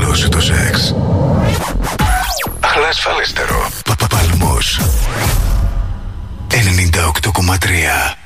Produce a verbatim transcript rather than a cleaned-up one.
μεγαλώσει το σεξ. Αλλά ασφαλέστερο. Παπαπαλμός. ενενήντα οκτώ κόμμα τρία.